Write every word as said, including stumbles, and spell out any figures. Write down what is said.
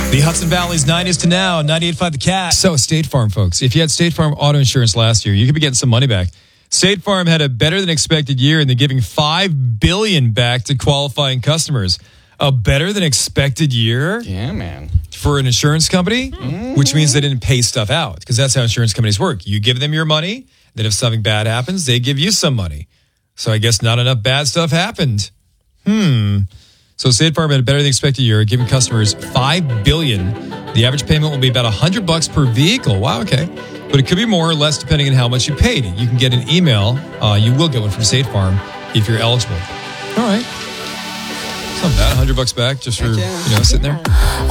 The Hudson Valley's nineties to now, ninety-eight point five The Cat. So, State Farm, folks. If you had State Farm auto insurance last year, you could be getting some money back. State Farm had a better than expected year, and they're giving five billion dollars back to qualifying customers. A better than expected year? Yeah, man. For an insurance company, mm-hmm. which means they didn't pay stuff out, because that's how insurance companies work. You give them your money, then if something bad happens, they give you some money. So I guess not enough bad stuff happened. Hmm. So State Farm had a better than expected year, giving customers five billion dollars. The average payment will be about one hundred bucks per vehicle. Wow, okay. But it could be more or less depending on how much you paid. You can get an email. Uh, you will get one from State Farm if you're eligible. All right. It's not bad. one hundred bucks back just for, you know, sitting there.